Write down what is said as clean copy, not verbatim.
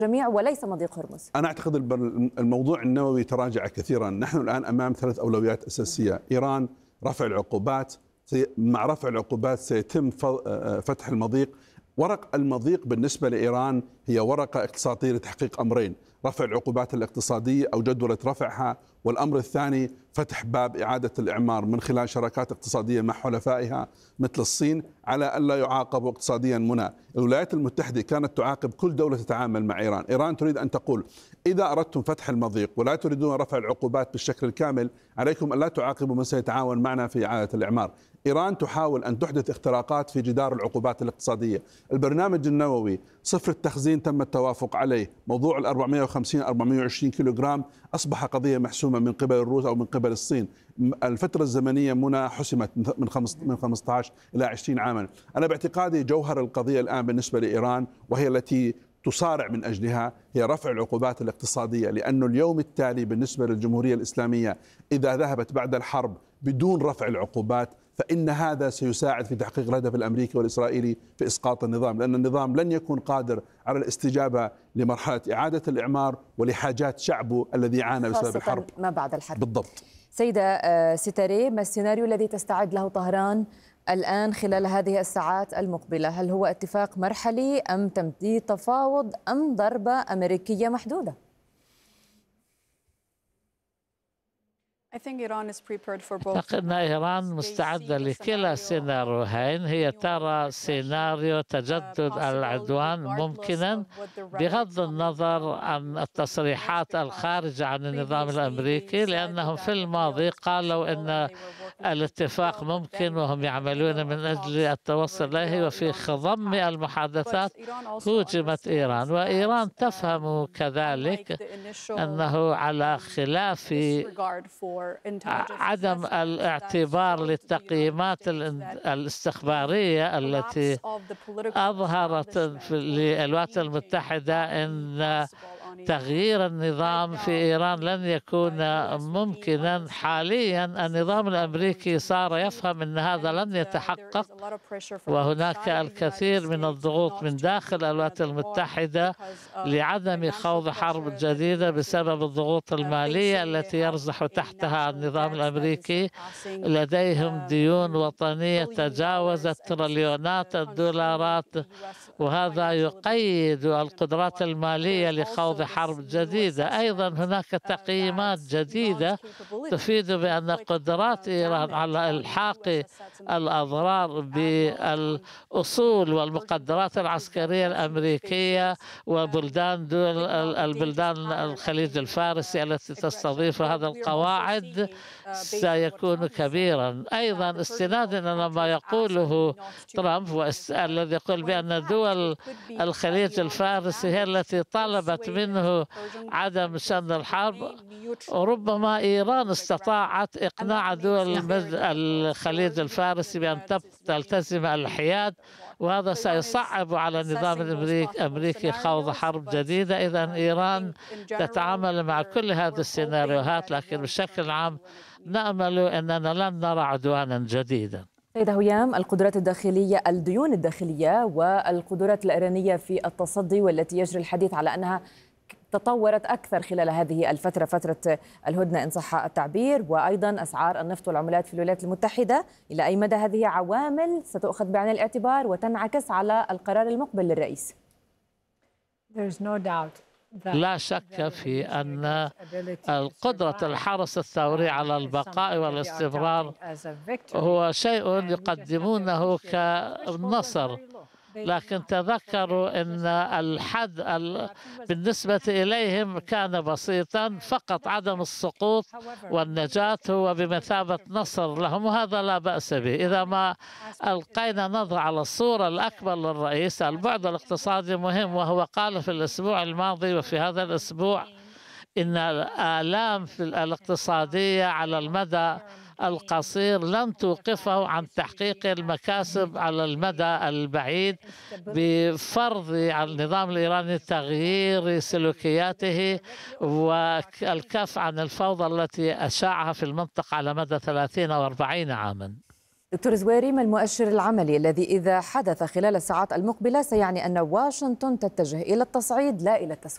الجميع وليس مضيق هرمز؟ أنا أعتقد الموضوع النووي تراجع كثيرا. نحن الآن أمام 3 أولويات أساسية. إيران، رفع العقوبات، مع رفع العقوبات سيتم فتح المضيق. ورق المضيق بالنسبة لإيران هي ورقة اقتصادية لتحقيق أمرين: رفع العقوبات الاقتصادية أو جدولة رفعها، والأمر الثاني فتح باب إعادة الإعمار من خلال شراكات اقتصادية مع حلفائها مثل الصين على ألا يعاقبوا اقتصاديا منى. الولايات المتحدة كانت تعاقب كل دولة تتعامل مع إيران. إيران تريد أن تقول: إذا أردتم فتح المضيق ولا تريدون رفع العقوبات بالشكل الكامل، عليكم ألا تعاقبوا من سيتعاون معنا في إعادة الإعمار. إيران تحاول أن تحدث اختراقات في جدار العقوبات الاقتصادية. البرنامج النووي صفر التخزين تم التوافق عليه. موضوع ال 450-420 كيلوغرام أصبح قضية محسومة من قبل الروس أو من قبل الصين. الفترة الزمنية منى حسمت من 15 إلى 20 عاما. أنا باعتقادي جوهر القضية الآن بالنسبة لإيران، وهي التي تصارع من أجلها، هي رفع العقوبات الاقتصادية. لأنه اليوم التالي بالنسبة للجمهورية الإسلامية إذا ذهبت بعد الحرب بدون رفع العقوبات، فإن هذا سيساعد في تحقيق الهدف الأمريكي والإسرائيلي في إسقاط النظام، لأن النظام لن يكون قادر على الاستجابة لمرحلة إعادة الإعمار ولحاجات شعبه الذي عانى بسبب الحرب ما بعد الحرب. بالضبط. سيدة ستاري، ما السيناريو الذي تستعد له طهران الآن خلال هذه الساعات المقبلة؟ هل هو اتفاق مرحلي أم تمديد تفاوض أم ضربة أمريكية محدودة؟ أعتقد أن إيران مستعدة لكلا السيناريوهين. هي ترى سيناريو تجدد العدوان ممكنا بغض النظر عن التصريحات الخارجة عن النظام الأمريكي، لأنهم في الماضي قالوا أن الاتفاق ممكن وهم يعملون من أجل التوصل إليه، وفي خضم المحادثات هوجمت إيران. وإيران تفهم كذلك أنه على خلاف عدم الاعتبار للتقييمات الاستخبارية التي أظهرت للولايات المتحدة أن تغيير النظام في إيران لن يكون ممكنا حاليا. النظام الأمريكي صار يفهم أن هذا لن يتحقق، وهناك الكثير من الضغوط من داخل الولايات المتحدة لعدم خوض حرب جديدة بسبب الضغوط المالية التي يرزح تحتها النظام الأمريكي. لديهم ديون وطنية تجاوزت تريليونات الدولارات، وهذا يقيد القدرات المالية لخوض حرب جديدة. أيضا هناك تقييمات جديدة تفيد بأن قدرات إيران على إلحاق الأضرار بالأصول والمقدرات العسكرية الأمريكية وبلدان البلدان الخليج الفارسي التي تستضيف هذا القواعد سيكون كبيرا. أيضا استنادا إلى ما يقوله ترامب الذي يقول بأن دول الخليج الفارسي هي التي طالبت منه عدم شن الحرب، ربما إيران استطاعت إقناع دول الخليج الفارسي بأن تلتزم الحياد، وهذا سيصعب على النظام الأمريكي خوض حرب جديدة. إذن إيران تتعامل مع كل هذه السيناريوهات، لكن بشكل عام نأمل أننا لن نرى عدوانا جديدا. سيدة هيام، القدرات الداخلية، الديون الداخلية والقدرات الإيرانية في التصدي، والتي يجري الحديث على أنها تطورت أكثر خلال هذه الفترة، فترة الهدنة إن صح التعبير، وأيضا أسعار النفط والعملات في الولايات المتحدة، إلى أي مدى هذه عوامل ستؤخذ بعين الاعتبار وتنعكس على القرار المقبل للرئيس؟ لا شك في أن القدرة الحرس الثوري على البقاء والاستمرار هو شيء يقدمونه كنصر، لكن تذكروا أن الحد بالنسبة إليهم كان بسيطا، فقط عدم السقوط والنجاة هو بمثابة نصر لهم، وهذا لا بأس به. إذا ما ألقينا نظرة على الصورة الأكبر للرئيس، البعد الاقتصادي مهم، وهو قال في الأسبوع الماضي وفي هذا الأسبوع إن الآلام في الاقتصادية على المدى القصير لن توقفه عن تحقيق المكاسب على المدى البعيد بفرض على النظام الإيراني تغيير سلوكياته والكف عن الفوضى التي أشاعها في المنطقة على مدى 30 أو 40 عاما. دكتور زويري، ما المؤشر العملي الذي إذا حدث خلال الساعات المقبلة سيعني أن واشنطن تتجه إلى التصعيد لا إلى التسوية؟